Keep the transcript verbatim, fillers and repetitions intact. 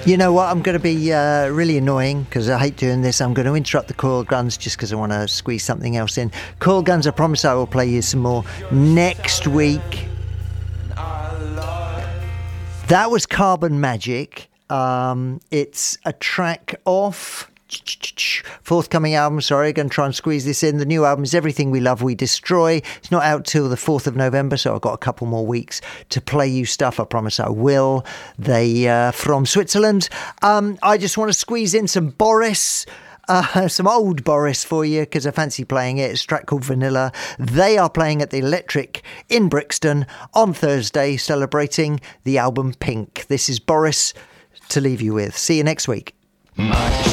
You know what? I'm going to be uh, really annoying because I hate doing this. I'm going to interrupt the Coil Guns just because I want to squeeze something else in. Coil Guns, I promise I will play you some more next week. That was Carbon Magic. Um, it's a track off forthcoming album. Sorry, I'm going to try and squeeze this in. The new album is Everything We Love, We Destroy. It's not out till the fourth of November, so I've got a couple more weeks to play you stuff. I promise I will. They uh, from Switzerland. Um, I just want to squeeze in some Boris. Uh, some old Boris for you because I fancy playing it. It's a track called Vanilla. They are playing at the Electric in Brixton on Thursday, celebrating the album Pink. This is Boris to leave you with. See you next week.